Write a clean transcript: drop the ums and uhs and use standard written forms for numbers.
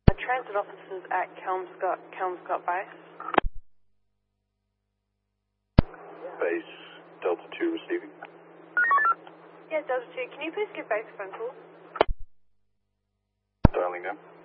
Transit officers at Kelmscott Base. Base Delta 2 receiving. Yeah, Delta 2, can you please give base a phone call? Dialing now.